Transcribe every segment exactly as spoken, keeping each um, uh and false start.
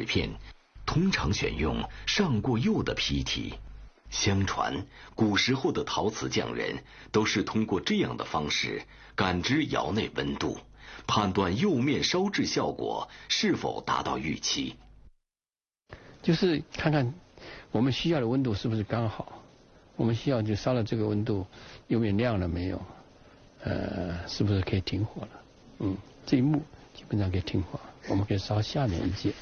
纸片，通常选用上过釉的坯体。相传，古时候的陶瓷匠人都是通过这样的方式感知窑内温度，判断釉面烧制效果是否达到预期。 就是看看我们需要的温度是不是刚好，我们需要就烧了这个温度，釉面亮了没有？呃，是不是可以停火了？嗯，这一幕基本上可以停火，我们可以烧下面一节。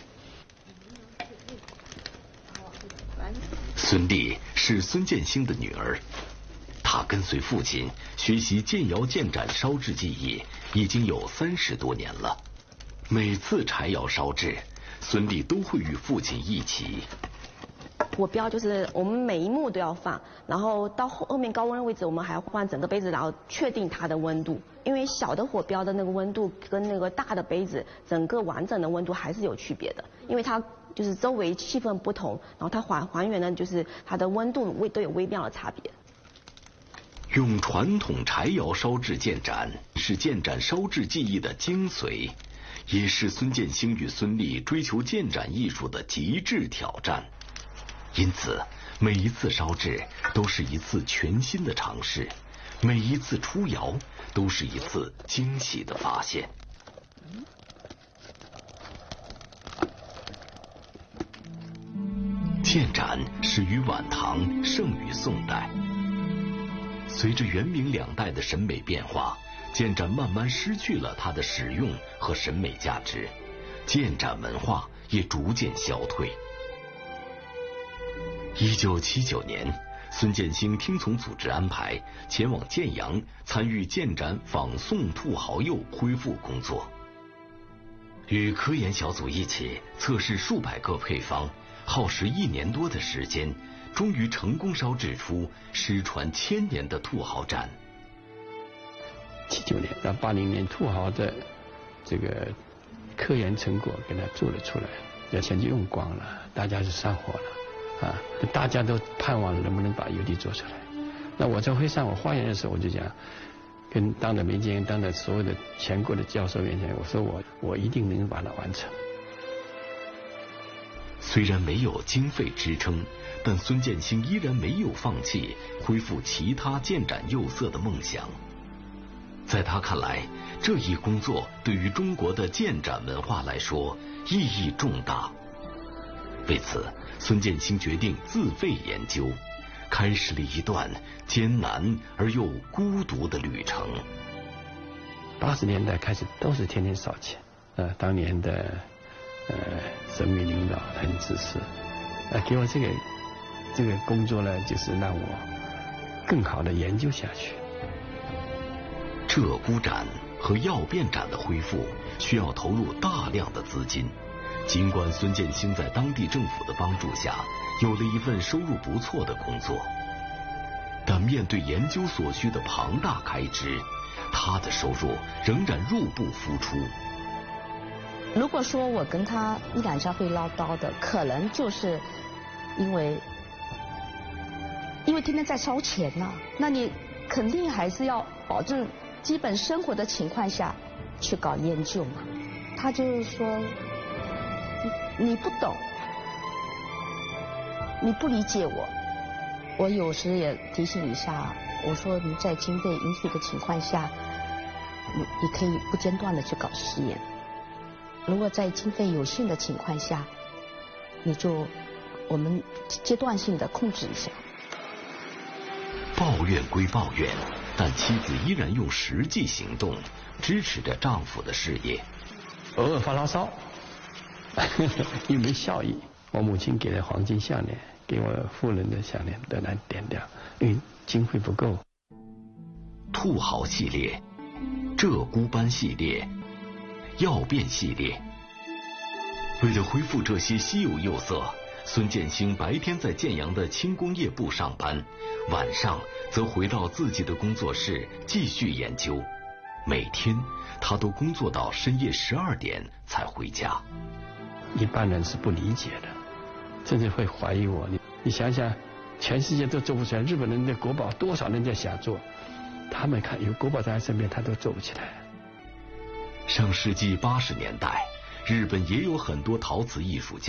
孙俪是孙建兴的女儿，她跟随父亲学习建窑建盏烧制技艺已经有三十多年了。每次柴窑烧制，孙俪都会与父亲一起。 火标就是我们每一幕都要放，然后到后后面高温的位置，我们还要换整个杯子，然后确定它的温度。因为小的火标的那个温度跟那个大的杯子整个完整的温度还是有区别的，因为它就是周围气氛不同，然后它还还原的就是它的温度微都有微妙的差别。 用传统柴窑烧制建盏是建盏烧制技艺的精髓，也是孙建兴与孙俪追求建盏艺术的极致挑战。因此，每一次烧制都是一次全新的尝试，每一次出窑都是一次惊喜的发现。建盏始于晚唐，盛于宋代。随着元明两代的审美变化，建盏慢慢失去了它的实用和审美价值，建盏文化也逐渐消退。一九七九年，孙建兴听从组织安排，前往建阳参与建盏仿宋兔毫釉恢复工作。与科研小组一起测试数百个配方，耗时一年多的时间，终于成功烧制出失传千年的兔毫盏。 七九年到八零年，兔毫的这个科研成果给它做了出来，这钱就用光了，大家就上火了。啊，大家都盼望能不能把油滴做出来。那我在会上我发言的时候，我就讲，跟当着民间、当着所有的全国的教授面前，我说我我一定能把它完成。 虽然没有经费支撑，但孙建兴依然没有放弃恢复其他建盏釉色的梦想。在他看来，这一工作对于中国的建盏文化来说意义重大。为此，孙建兴决定自费研究，开始了一段艰难而又孤独的旅程。 八十年代开始都是天天烧钱，呃，当年的呃省委领导很支持，呃，给我这个这个工作呢，就是让我更好的研究下去。 鹧鸪盏和曜变盏的恢复需要投入大量的资金。尽管孙建兴在当地政府的帮助下有了一份收入不错的工作，但面对研究所需的庞大开支，他的收入仍然入不敷出。 如果说我跟他一两下会唠叨的，可能就是因为因为天天在烧钱呐、啊，那你肯定还是要保证基本生活的情况下去搞研究嘛。他就是说你, 你不懂，你不理解我，我有时也提醒一下，我说你在经费允许的情况下，你你可以不间断的去搞实验。如果在经费有限的情况下，你就我们阶段性的控制一下。 抱怨归抱怨，但妻子依然用实际行动支持着丈夫的事业。 偶尔发牢骚，又没效益。我母亲给了黄金项链，给我夫人的项链都来点掉，因为经费不够。 兔毫系列、鹧鸪斑系列、曜变系列，为了恢复这些稀有釉色，孙建兴白天在建阳的轻工业部上班，晚上则回到自己的工作室继续研究。每天他都工作到深夜十二点才回家。 一般人是不理解的，甚至会怀疑我。你你想想，全世界都做不出来，日本人的国宝多少人在想做，他们看有国宝在他身边，他都做不起来。 上世纪八十年代，日本也有很多陶瓷艺术家